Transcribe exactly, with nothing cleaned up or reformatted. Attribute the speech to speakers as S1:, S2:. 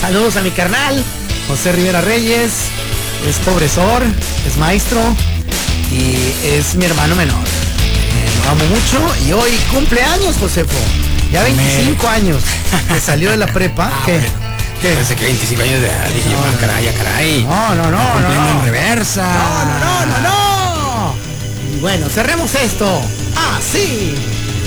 S1: Saludos a mi carnal, José Rivera Reyes. Es pobresor, es maestro y es mi hermano menor. Eh, lo amo mucho y hoy cumpleaños, Josefo. Ya veinticinco años que salió de la prepa.
S2: Ah,
S1: ¿Qué?
S2: bueno.
S1: ¿Qué?
S2: Parece que veinticinco años de edad. Dije,
S1: No,
S2: ah,
S1: no,
S2: caray, ah, caray.
S1: No, no, no, no,
S2: Cumpliendo
S1: no.
S2: en reversa.
S1: No, no, no, no, no. Y bueno, cerremos esto. Ah, sí.